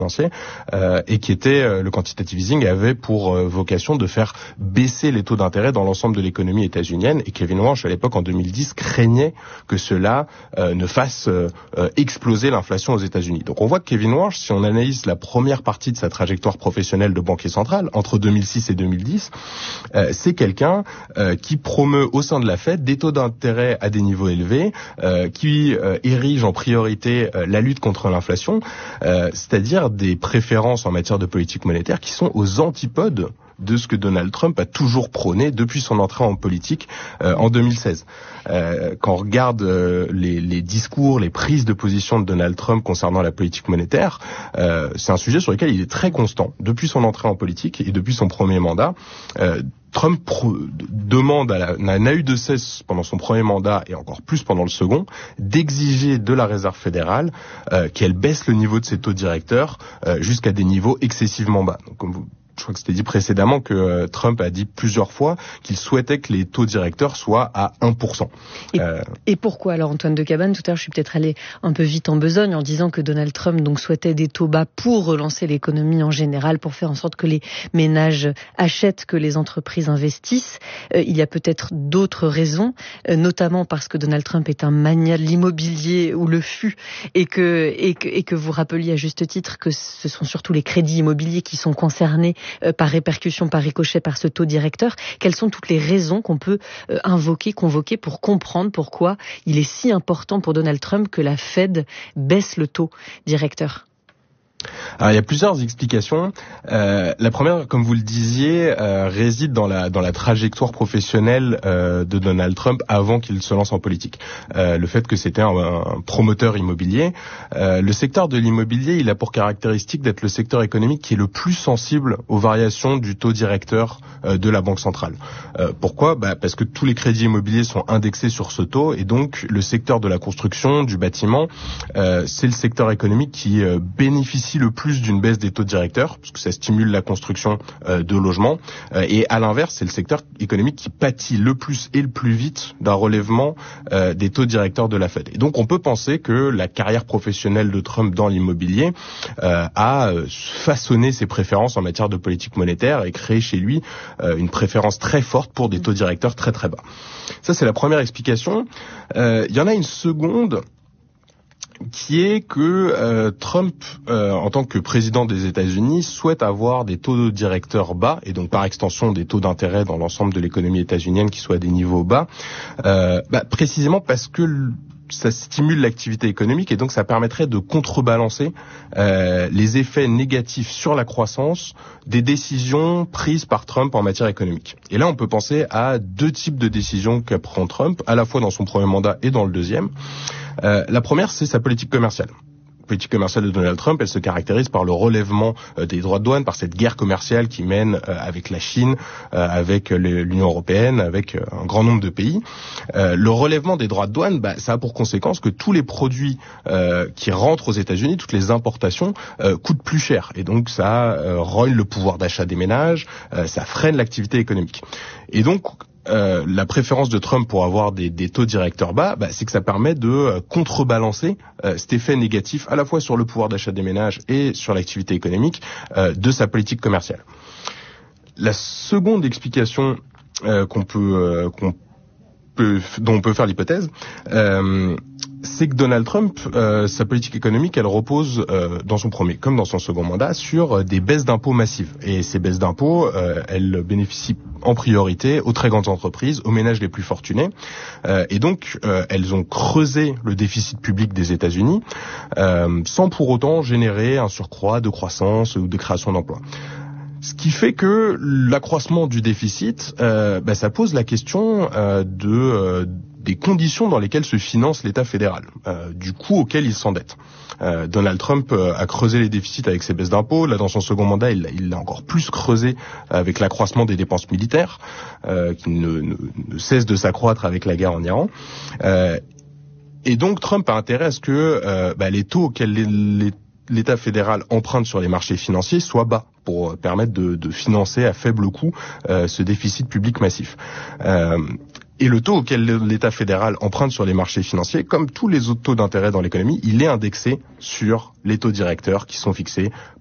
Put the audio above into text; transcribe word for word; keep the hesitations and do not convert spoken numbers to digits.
financiers, euh, et qui était euh, le quantitative easing avait pour euh, vocation de faire baisser les taux d'intérêt dans l'ensemble de l'économie états-unienne, et Kevin Warsh à l'époque en deux mille dix craignait que cela euh, ne fasse euh, euh, exploser l'inflation aux États-Unis. Donc on voit que Kevin Warsh, si on analyse la première partie de sa trajectoire professionnelle de banquier central entre deux mille six et deux mille dix, euh, c'est quelqu'un euh, qui promeut au sein de la Fed des taux d'intérêt à des niveaux élevés, euh, qui euh, érige en priorité euh, la lutte contre l'inflation, euh, c'est-à-dire des préférences en matière de politique monétaire qui sont aux antipodes de ce que Donald Trump a toujours prôné depuis son entrée en politique euh, en deux mille seize. Euh, quand on regarde euh, les, les discours, les prises de position de Donald Trump concernant la politique monétaire, euh, c'est un sujet sur lequel il est très constant depuis son entrée en politique et depuis son premier mandat. Euh, Trump pro- demande, à la, n'a eu de cesse pendant son premier mandat et encore plus pendant le second, d'exiger de la Réserve fédérale euh, qu'elle baisse le niveau de ses taux directeurs euh, jusqu'à des niveaux excessivement bas. Donc, comme vous Je crois que c'était dit précédemment que euh, Trump a dit plusieurs fois qu'il souhaitait que les taux directeurs soient à un pour cent. Et, euh... et pourquoi alors, Antoine de Cabane? Tout à l'heure, je suis peut-être allé un peu vite en besogne en disant que Donald Trump donc souhaitait des taux bas pour relancer l'économie en général, pour faire en sorte que les ménages achètent, que les entreprises investissent. Euh, il y a peut-être d'autres raisons, euh, notamment parce que Donald Trump est un magnat de l'immobilier, ou le fut, et que, et que, et que vous rappeliez à juste titre que ce sont surtout les crédits immobiliers qui sont concernés Euh, par répercussion, par ricochet, par ce taux directeur. Quelles sont toutes les raisons qu'on peut euh, invoquer, convoquer pour comprendre pourquoi il est si important pour Donald Trump que la Fed baisse le taux directeur? Alors, il y a plusieurs explications. Euh, la première, comme vous le disiez, euh, réside dans la dans la trajectoire professionnelle euh, de Donald Trump avant qu'il se lance en politique. Euh, le fait que c'était un, un promoteur immobilier. Euh, le secteur de l'immobilier, il a pour caractéristique d'être le secteur économique qui est le plus sensible aux variations du taux directeur euh, de la Banque centrale. Euh, pourquoi ? Bah, parce que tous les crédits immobiliers sont indexés sur ce taux, et donc le secteur de la construction, du bâtiment, euh, c'est le secteur économique qui euh, bénéficie le plus d'une baisse des taux directeurs, parce que ça stimule la construction euh, de logements, euh, et à l'inverse, c'est le secteur économique qui pâtit le plus et le plus vite d'un relèvement euh, des taux directeurs de la Fed. Et donc on peut penser que la carrière professionnelle de Trump dans l'immobilier euh, a façonné ses préférences en matière de politique monétaire et créé chez lui euh, une préférence très forte pour des taux directeurs très très bas. Ça, c'est la première explication. Euh, il y en a une seconde, qui est que euh, Trump, euh, en tant que président des États-Unis, souhaite avoir des taux directeurs bas, et donc par extension des taux d'intérêt dans l'ensemble de l'économie états-unienne qui soient à des niveaux bas, euh, bah, précisément parce que ça stimule l'activité économique, et donc ça permettrait de contrebalancer euh, les effets négatifs sur la croissance des décisions prises par Trump en matière économique. Et là, on peut penser à deux types de décisions que prend Trump, à la fois dans son premier mandat et dans le deuxième. Euh, la première, c'est sa politique commerciale. La politique commerciale de Donald Trump, elle se caractérise par le relèvement euh, des droits de douane, par cette guerre commerciale qui mène euh, avec la Chine, euh, avec l'Union européenne, avec euh, un grand nombre de pays. Euh, le relèvement des droits de douane, bah, ça a pour conséquence que tous les produits euh, qui rentrent aux États-Unis, toutes les importations, euh, coûtent plus cher. Et donc ça euh, rogne le pouvoir d'achat des ménages, euh, ça freine l'activité économique. Et donc, Euh, la préférence de Trump pour avoir des, des taux directeurs bas, bah, c'est que ça permet de euh, contrebalancer euh, cet effet négatif à la fois sur le pouvoir d'achat des ménages et sur l'activité économique euh, de sa politique commerciale. La seconde explication euh, qu'on peut, euh, qu'on peut, dont on peut faire l'hypothèse, euh, c'est que Donald Trump, euh, sa politique économique, elle repose, euh, dans son premier comme dans son second mandat, sur euh, des baisses d'impôts massives. Et ces baisses d'impôts, euh, elles bénéficient en priorité aux très grandes entreprises, aux ménages les plus fortunés. Euh, et donc, euh, elles ont creusé le déficit public des États-Unis, euh, sans pour autant générer un surcroît de croissance ou de création d'emplois. Ce qui fait que l'accroissement du déficit, euh, bah, ça pose la question euh, de euh, des conditions dans lesquelles se finance l'État fédéral, euh, du coût auquel il s'endette. Euh, Donald Trump euh, a creusé les déficits avec ses baisses d'impôts. Là, dans son second mandat, il, il l'a encore plus creusé avec l'accroissement des dépenses militaires, euh, qui ne, ne, ne cesse de s'accroître avec la guerre en Iran. Euh, et donc, Trump a intérêt à ce que euh, bah, les taux auxquels les, les l'État fédéral emprunte sur les marchés financiers soit bas pour permettre de, de financer à faible coût euh, ce déficit public massif. Euh, Et le taux auquel l'État fédéral emprunte sur les marchés financiers, comme tous les autres taux d'intérêt dans l'économie, il est indexé sur les taux directeurs qui sont fixés